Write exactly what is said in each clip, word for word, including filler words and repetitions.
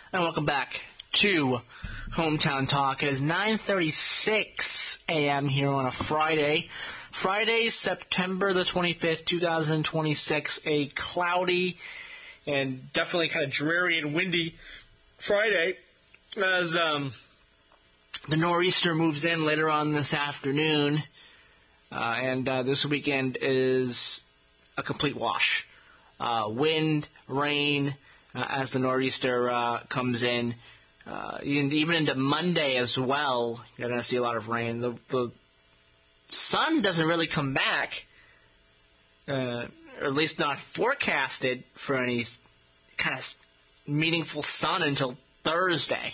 And welcome back to Hometown Talk. It is nine thirty-six a.m. here on a Friday. Friday, September the twenty-fifth, twenty twenty-six. A cloudy and definitely kind of dreary and windy Friday as um, the nor'easter moves in later on this afternoon. Uh, and uh, this weekend is a complete wash. Uh, wind, rain, uh, as the nor'easter uh, comes in. Uh, even into Monday as well, you're going to see a lot of rain. The, the sun doesn't really come back, uh, or at least not forecasted for any kind of meaningful sun until Thursday.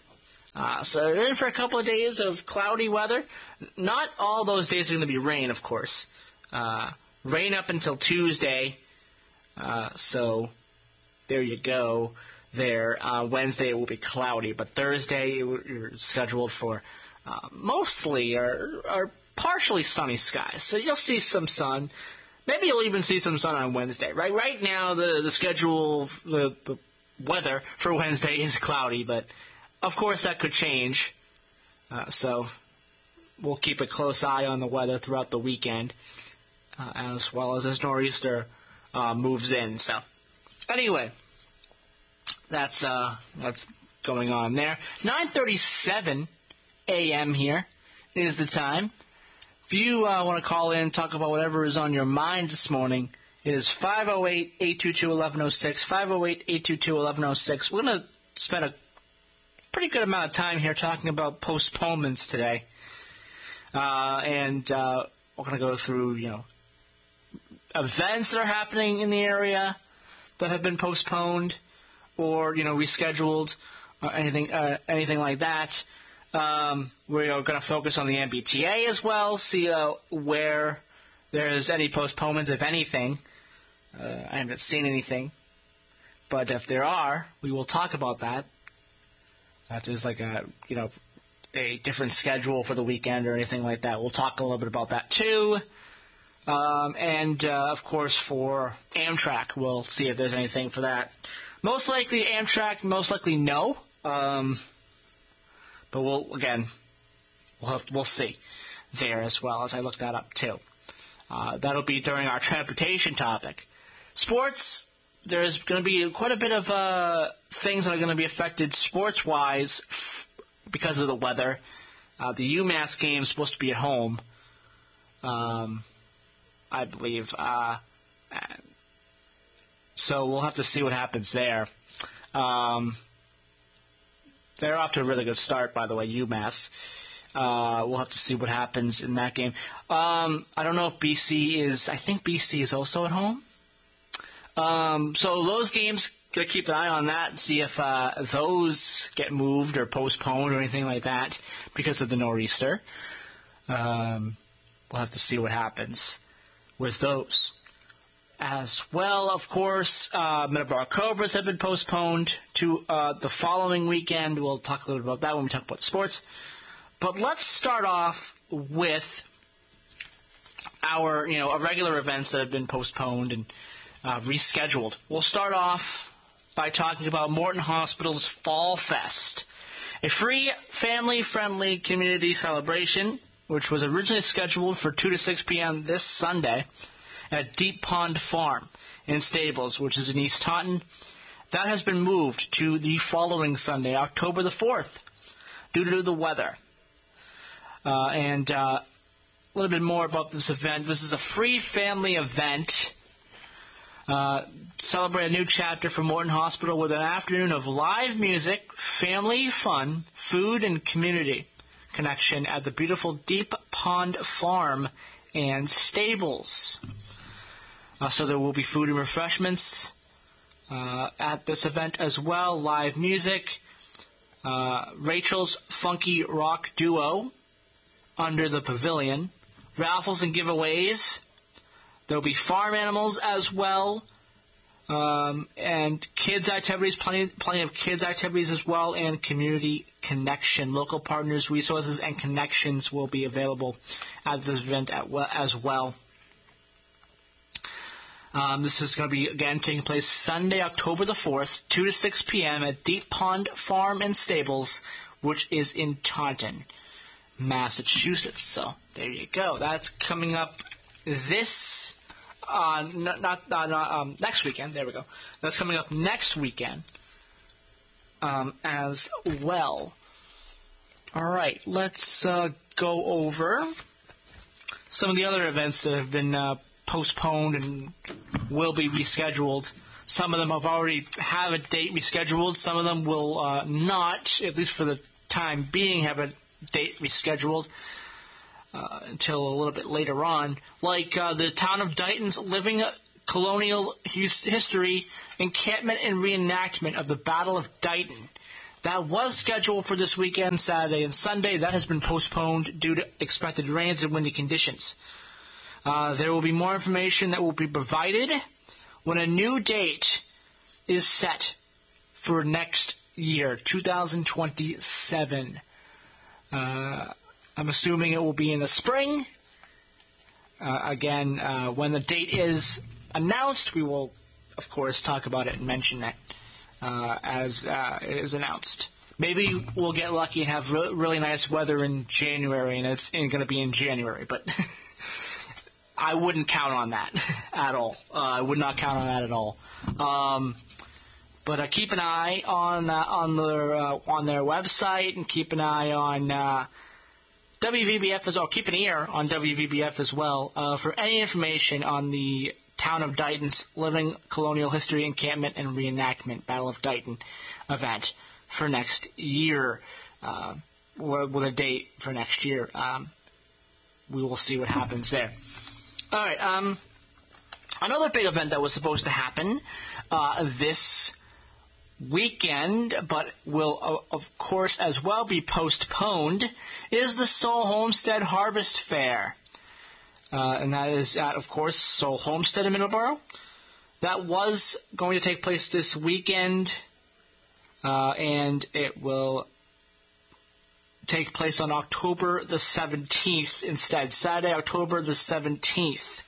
Uh, so we're in for a couple of days of cloudy weather. Not all those days are going to be rain, of course. Uh, rain up until Tuesday. Uh, so there you go. There, uh, Wednesday it will be cloudy, but Thursday you're scheduled for uh, mostly or, or partially sunny skies. So you'll see some sun. Maybe you'll even see some sun on Wednesday. Right, right now the the schedule, the the weather for Wednesday is cloudy, but of course that could change. Uh, so we'll keep a close eye on the weather throughout the weekend, uh, as well as this nor'easter uh, moves in. So anyway. That's uh, what's going on there. nine thirty-seven a.m. here is the time. If you uh, want to call in and talk about whatever is on your mind this morning, it is five oh eight, eight two two, one one oh six, five oh eight, eight two two, one one oh six. We're going to spend a pretty good amount of time here talking about postponements today. Uh, and uh, we're going to go through, you know, events that are happening in the area that have been postponed, or, you know, rescheduled, or anything uh, anything like that. Um, we're going to focus on the M B T A as well, see uh, where there's any postponements, if anything. Uh, I haven't seen anything. But if there are, we will talk about that. If there's like a, you know, a different schedule for the weekend or anything like that, we'll talk a little bit about that too. Um, and, uh, of course, for Amtrak, we'll see if there's anything for that. Most likely Amtrak, most likely no. Um, but we'll, again, we'll, have, we'll see there as well, as I look that up too. Uh, that'll be during our transportation topic. Sports, there's going to be quite a bit of uh, things that are going to be affected sports-wise f- because of the weather. Uh, the UMass game is supposed to be at home, um, I believe. Uh, So we'll have to see what happens there. Um, they're off to a really good start, by the way, UMass. Uh, we'll have to see what happens in that game. Um, I don't know if B C is... I think B C is also at home. Um, so those games, got to keep an eye on that and see if uh, those get moved or postponed or anything like that because of the nor'easter. Um, we'll have to see what happens with those. As well, of course, uh, Middleborough Cobras have been postponed to uh, the following weekend. We'll talk a little bit about that when we talk about sports. But let's start off with our, you know, regular events that have been postponed and uh, rescheduled. We'll start off by talking about Morton Hospital's Fall Fest, a free, family-friendly community celebration, which was originally scheduled for two to six p.m. this Sunday at Deep Pond Farm in Stables, which is in East Taunton. That has been moved to the following Sunday, October the fourth, due to the weather. Uh, and uh, a little bit more about this event. This is a free family event. Uh, celebrate a new chapter for Morton Hospital with an afternoon of live music, family fun, food, and community connection at the beautiful Deep Pond Farm and Stables. Uh, so there will be food and refreshments uh, at this event as well. Live music. Uh, Rachel's Funky Rock Duo under the pavilion. Raffles and giveaways. There will be farm animals as well. Um, and kids activities, plenty, plenty of kids activities as well, and community connection. Local partners, resources, and connections will be available at this event at, as well. Um, this is going to be, again, taking place Sunday, October the fourth, two to six p.m. at Deep Pond Farm and Stables, which is in Taunton, Massachusetts. So there you go. That's coming up this, uh, not, not, uh, not um, next weekend. There we go. That's coming up next weekend um, as well. All right, let's uh, go over some of the other events that have been uh, postponed and will be rescheduled. Some of them have already have a date rescheduled. Some of them will uh, not, at least for the time being, have a date rescheduled uh, until a little bit later on. Like uh, the town of Dighton's Living Colonial his- History Encampment and Reenactment of the Battle of Dighton. That was scheduled for this weekend, Saturday and Sunday. That has been postponed due to expected rains and windy conditions. Uh, there will be more information that will be provided when a new date is set for next year, two thousand twenty-seven. Uh, I'm assuming it will be in the spring. Uh, again, uh, when the date is announced, we will, of course, talk about it and mention it uh, as uh, it is announced. Maybe we'll get lucky and have re- really nice weather in January, and it's going to be in January, but I wouldn't count on that at all. Uh, I would not count on that at all. Um, but uh, keep an eye on uh, on their uh, on their website, and keep an eye on uh, W V B F as well. Keep an ear on W V B F as well uh, for any information on the Town of Dighton's Living Colonial History Encampment and Reenactment Battle of Dighton event for next year, uh, with a date for next year. Um, we will see what happens there. All right. Um, another big event that was supposed to happen uh, this weekend, but will, uh, of course, as well be postponed, is the Soul Homestead Harvest Fair. Uh, and that is at, of course, Soul Homestead in Middleborough. That was going to take place this weekend, uh, and it will take place on October the seventeenth instead. Saturday, October the seventeenth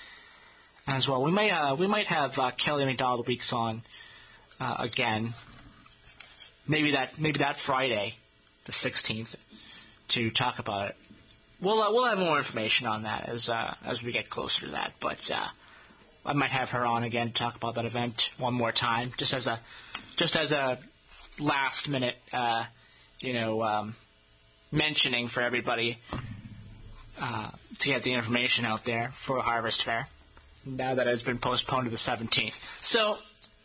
as well. We may uh, we might have uh, Kelly McDonald Weeks on uh, again. Maybe that maybe that Friday, the sixteenth, to talk about it. We'll uh, we'll have more information on that as uh, as we get closer to that. But uh, I might have her on again to talk about that event one more time, just as a just as a last minute, uh, you know. Um, mentioning for everybody uh, to get the information out there for a Harvest Fair, now that it's been postponed to the seventeenth. So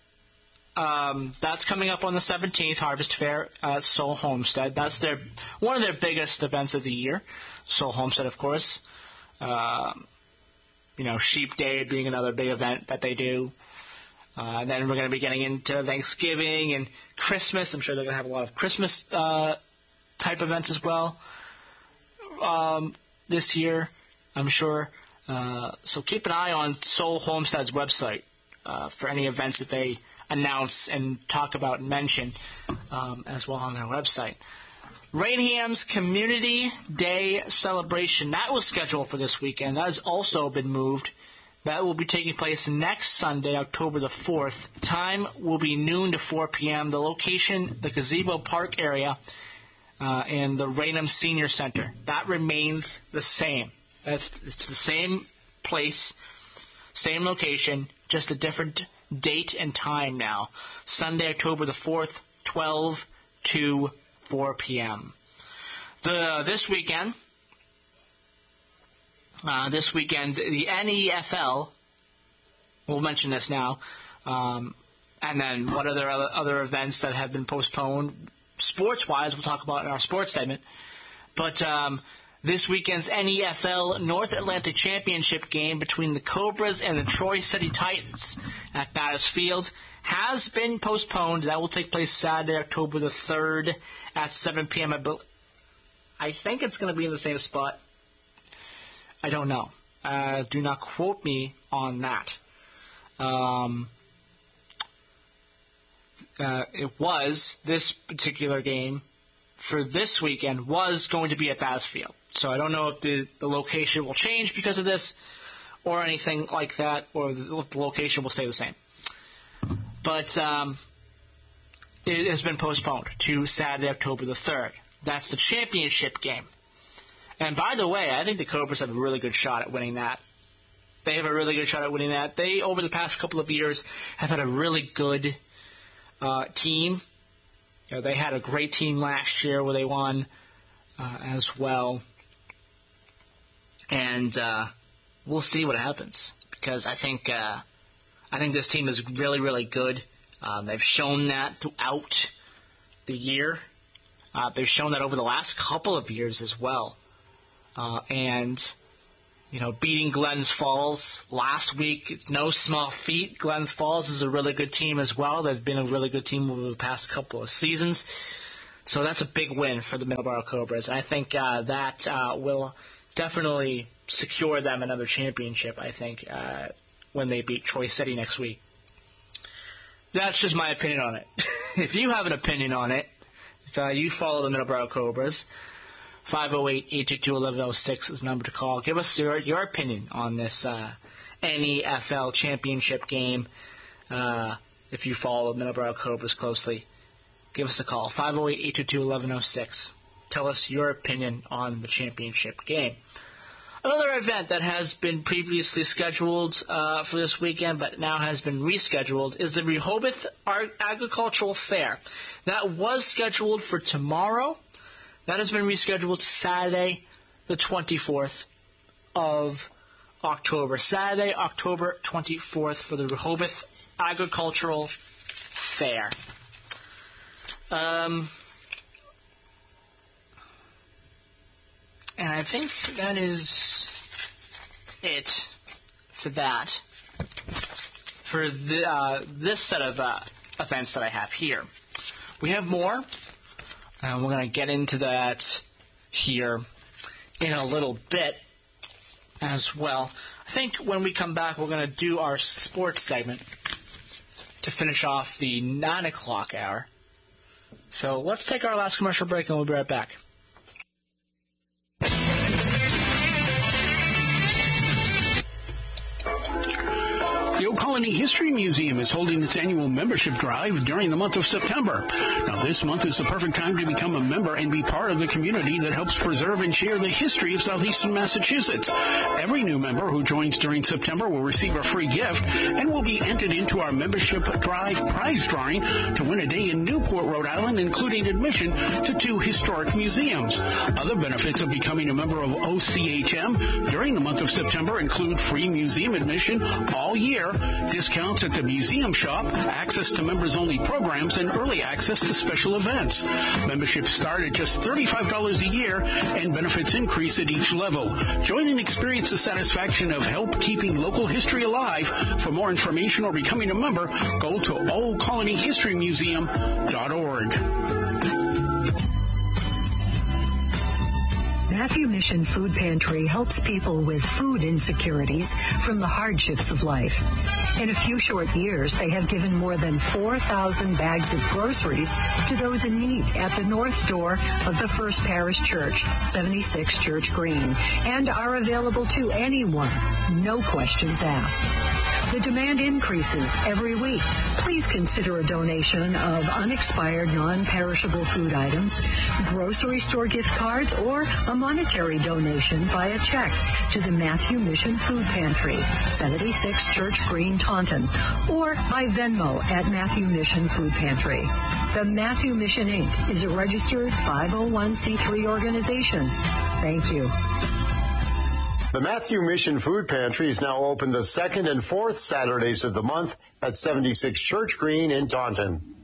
um, that's coming up on the seventeenth, Harvest Fair at Soul Homestead. That's their one of their biggest events of the year. Soul Homestead, of course. Uh, you know, Sheep Day being another big event that they do. Uh, and then we're going to be getting into Thanksgiving and Christmas. I'm sure they're going to have a lot of Christmas uh type events as well um, this year, I'm sure. Uh, so keep an eye on Soul Homestead's website uh, for any events that they announce and talk about and mention um, as well on their website. Rainham's Community Day Celebration, that was scheduled for this weekend. That has also been moved. That will be taking place next Sunday, October the fourth. Time will be noon to four p.m. The location, the Gazebo Park area, Uh, and the Raynham Senior Center. That remains the same. That's it's the same place, same location, just a different date and time now. Sunday, October the fourth, twelve to four p.m. The this weekend, uh, this weekend, the N E F L. We'll mention this now, um, and then what are there other, other events that have been postponed? Sports-wise, we'll talk about in our sports segment. But um, this weekend's N E F L North Atlantic Championship game between the Cobras and the Troy City Titans at Battis Field has been postponed. That will take place Saturday, October the third at seven p.m. I, be- I think it's going to be in the same spot. I don't know. Uh, do not quote me on that. Um... Uh, it was, this particular game for this weekend was going to be at Battis Field. So I don't know if the, the location will change because of this or anything like that, or the, the location will stay the same. But um, it has been postponed to Saturday, October the third. That's the championship game. And by the way, I think the Cobras have a really good shot at winning that. They have a really good shot at winning that. They, over the past couple of years, have had a really good uh, team. You know, they had a great team last year where they won uh, as well. And uh, we'll see what happens, because I think uh, I think this team is really, really good. Um, they've shown that throughout the year. Uh, they've shown that over the last couple of years as well. Uh, and, you know, beating Glens Falls last week, no small feat. Glens Falls is a really good team as well. They've been a really good team over the past couple of seasons. So that's a big win for the Middleborough Cobras. And I think uh, that uh, will definitely secure them another championship, I think, uh, when they beat Troy City next week. That's just my opinion on it. If you have an opinion on it, if uh, you follow the Middleborough Cobras, five oh eight, eight two two, one one oh six is the number to call. Give us your, your opinion on this uh, N E F L championship game. Uh, if you follow the Middleborough Cobras closely, give us a call, five oh eight, eight two two, one one oh six. Tell us your opinion on the championship game. Another event that has been previously scheduled uh, for this weekend but now has been rescheduled is the Rehoboth Agricultural Fair. That was scheduled for tomorrow. That has been rescheduled to Saturday, the twenty-fourth of October. Saturday, October twenty-fourth for the Rehoboth Agricultural Fair. Um... And I think that is it for that, for the, uh, this set of uh, events that I have here. We have more, and we're going to get into that here in a little bit as well. I think when we come back, we're going to do our sports segment to finish off the nine o'clock hour. So let's take our last commercial break, and we'll be right back. The Old Colony History Museum is holding its annual membership drive during the month of September. Now, this month is the perfect time to become a member and be part of the community that helps preserve and share the history of southeastern Massachusetts. Every new member who joins during September will receive a free gift and will be entered into our membership drive prize drawing to win a day in Newport, Rhode Island, including admission to two historic museums. Other benefits of becoming a member of O C H M during the month of September include free museum admission all year, discounts at the museum shop, access to members-only programs, and early access to special events. Memberships start at just thirty-five dollars a year, and benefits increase at each level. Join and experience the satisfaction of help keeping local history alive. For more information or becoming a member, go to old colony history museum dot org. Matthew Mission Food Pantry helps people with food insecurities from the hardships of life. In a few short years, they have given more than four thousand bags of groceries to those in need at the north door of the First Parish Church, seventy-six Church Green, and are available to anyone, no questions asked. The demand increases every week. Please consider a donation of unexpired, non-perishable food items, grocery store gift cards, or a monetary donation via check to the Matthew Mission Food Pantry, seventy-six Church Green, Taunton, or by Venmo at Matthew Mission Food Pantry. The Matthew Mission, Incorporated is a registered five oh one c three organization. Thank you. The Matthew Mission Food Pantry is now open the second and fourth Saturdays of the month at seventy-six Church Green in Taunton.